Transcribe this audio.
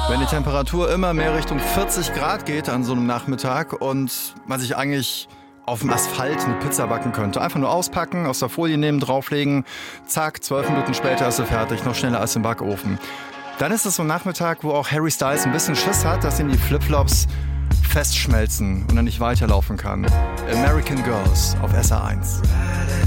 Wenn die Temperatur immer mehr Richtung 40 Grad geht an so einem Nachmittag und man sich eigentlich auf dem Asphalt eine Pizza backen könnte. Einfach nur auspacken, aus der Folie nehmen, drauflegen, zack, 12 Minuten später ist sie fertig, noch schneller als im Backofen. Dann ist es so ein Nachmittag, wo auch Harry Styles ein bisschen Schiss hat, dass ihm die Flipflops festschmelzen und er nicht weiterlaufen kann. American Girls auf SR1.